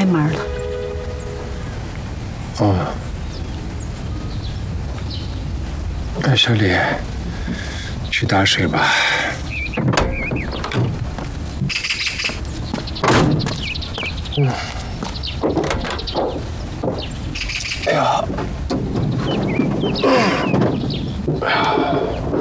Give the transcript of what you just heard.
开门了。 哦，那小李，去打水吧。哎呀，哎呀。